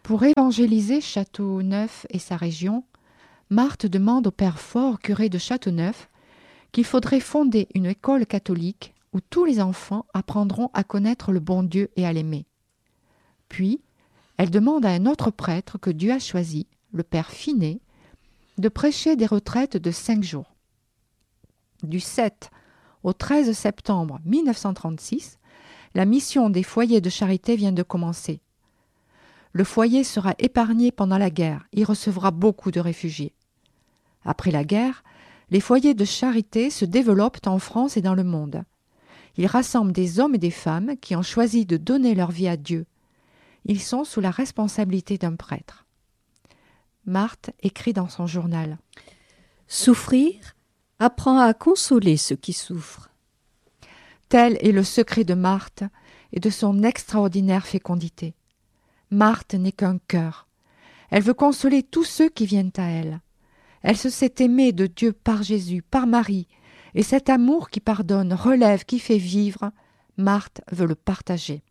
Pour évangéliser Châteauneuf et sa région, Marthe demande au père Faure, curé de Châteauneuf, qu'il faudrait fonder une école catholique où tous les enfants apprendront à connaître le bon Dieu et à l'aimer. Puis, elle demande à un autre prêtre que Dieu a choisi, le père Finet, de prêcher des retraites de 5 jours. Du 7 au 13 septembre 1936, la mission des foyers de charité vient de commencer. Le foyer sera épargné pendant la guerre, il recevra beaucoup de réfugiés. Après la guerre, les foyers de charité se développent en France et dans le monde. Ils rassemblent des hommes et des femmes qui ont choisi de donner leur vie à Dieu. Ils sont sous la responsabilité d'un prêtre. Marthe écrit dans son journal : Souffrir apprend à consoler ceux qui souffrent. Tel est le secret de Marthe et de son extraordinaire fécondité. Marthe n'est qu'un cœur. Elle veut consoler tous ceux qui viennent à elle. Elle se sait aimée de Dieu par Jésus, par Marie, et cet amour qui pardonne, relève, qui fait vivre, Marthe veut le partager.